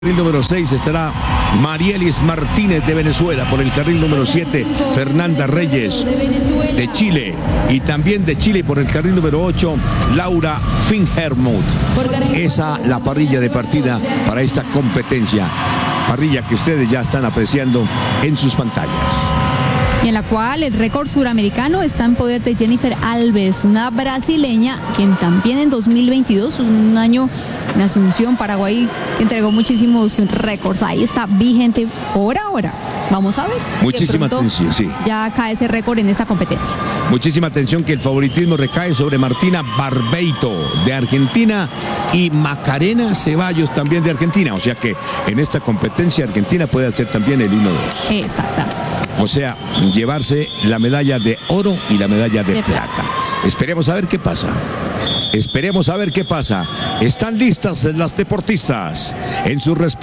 El número 6 estará Marielis Martínez de Venezuela. Por el carril número 7, Fernanda Reyes de Chile. Y también de Chile por el carril número 8, Laura Fingermuth. Esa la parrilla de partida para esta competencia. Parrilla que ustedes ya están apreciando en sus pantallas. Y en la cual el récord suramericano está en poder de Jennifer Alves, una brasileña quien también en 2022, un año en Asunción, Paraguay, que entregó muchísimos récords. Ahí está vigente por ahora. Vamos a ver. Muchísima atención, sí. Ya cae ese récord en esta competencia. Muchísima atención que el favoritismo recae sobre Martina Barbeito de Argentina y Macarena Ceballos también de Argentina. O sea que en esta competencia Argentina puede hacer también el 1-2. Exactamente. O sea, llevarse la medalla de oro y la medalla de plata. Esperemos a ver qué pasa. Esperemos a ver qué pasa. Están listas las deportistas en su respeto.